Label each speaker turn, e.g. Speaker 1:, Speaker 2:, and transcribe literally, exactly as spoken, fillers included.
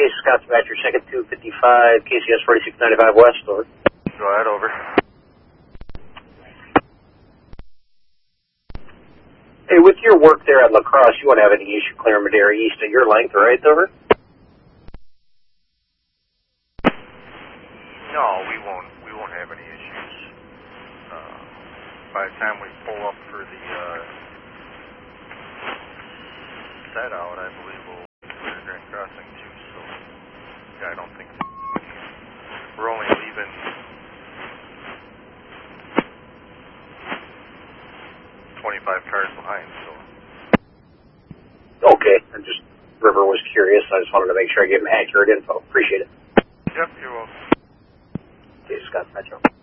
Speaker 1: case, Scott's Badger, second two fifty-five, K C S forty-six ninety-five West, over.
Speaker 2: Go ahead, over.
Speaker 1: Hey, with your work there at La Crosse, you won't have any issue clearing Madera East at your length, right, over?
Speaker 2: No, we won't. We won't have any issues. Uh, by the time we pull up for the uh, set out, I believe we'll clear Grand Crossing too. So, yeah, I don't think we're only leaving twenty-five cars behind. So.
Speaker 1: Okay, I just River was curious. I just wanted to make sure I gave him accurate info. Appreciate it.
Speaker 2: Yep, you're welcome.
Speaker 1: Okay, Scott Metro.